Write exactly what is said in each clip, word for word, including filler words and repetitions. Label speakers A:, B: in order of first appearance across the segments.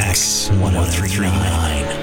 A: X one oh three nine.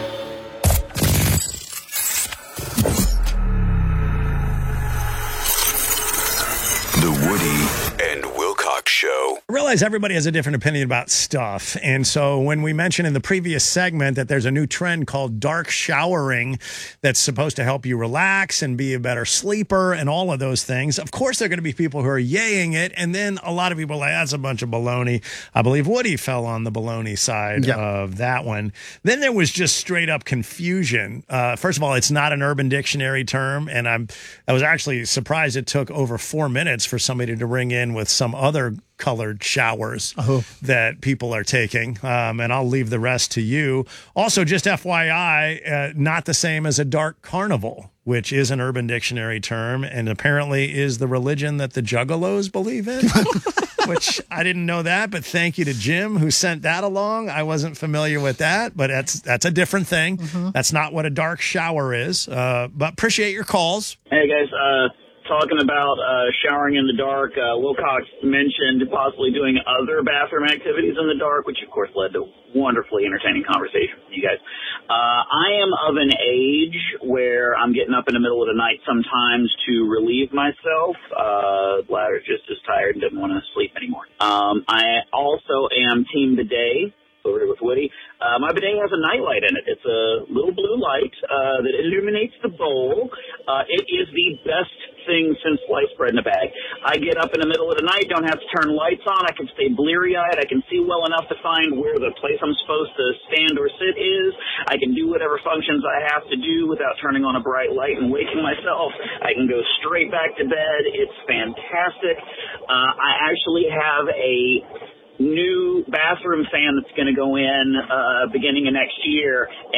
B: The Woody and Wilcox Show.
C: I realize everybody has a different opinion about stuff. And so when we mentioned in the previous segment that there's a new trend called dark showering that's supposed to help you relax and be a better sleeper and all of those things, of course, there are going to be people who are yaying it. And then a lot of people are like, that's a bunch of baloney. I believe Woody fell on the baloney side
D: Yep.
C: of that one. Then there was just straight up confusion. Uh, first of all, it's not an Urban Dictionary term. And I'm, I was actually surprised it took over four minutes for somebody to ring in with some other colored showers
D: Oh.
C: that people are taking. Um, and I'll leave the rest to you. Also, just F Y I, uh, not the same as a dark carnival, which is an Urban Dictionary term and apparently is the religion that the Juggalos believe in, which I didn't know that, but thank you to Jim who sent that along. I wasn't familiar with that, but that's that's a different thing.
D: Mm-hmm.
C: That's not what a dark shower is, uh, but appreciate your calls.
E: Hey, guys. Uh, talking about uh, showering in the dark, uh, Wilcox mentioned possibly doing other bathroom activities in the dark, which, of course, led to wonderfully entertaining conversation with you guys. Uh, I am of an age where I'm getting up in the middle of the night sometimes to relieve myself. Uh, bladder's just as tired and doesn't want to sleep anymore. Um, I also am team bidet. Over here with Woody. Uh, my bidet has a nightlight in it. It's a little blue light uh, that illuminates the bowl. Uh, it is the best thing since sliced bread in a bag. I get up in the middle of the night, don't have to turn lights on. I can stay bleary-eyed. I can see well enough to find where the place I'm supposed to stand or sit is. I can do whatever functions I have to do without turning on a bright light and waking myself. I can go straight back to bed. It's fantastic. Uh, I actually have a new bathroom fan that's going to go in uh, beginning of next year.